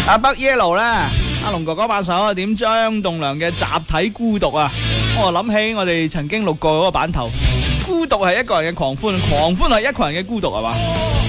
阿北 Yellow 咧，阿龍哥哥把手啊，點張棟梁嘅集體孤獨啊！我諗起我哋曾經錄過嗰個版頭，孤獨係一個人嘅狂歡，狂歡係一群人嘅孤獨係嘛？